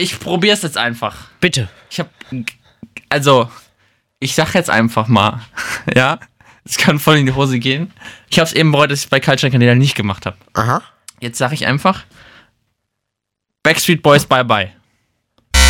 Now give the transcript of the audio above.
Ich probier's jetzt einfach. Bitte. Ich sag jetzt einfach mal, ja, es kann voll in die Hose gehen. Ich hab's eben bereut, dass ich es bei Culture Candela nicht gemacht habe. Aha. Jetzt sag ich einfach, Backstreet Boys, bye bye.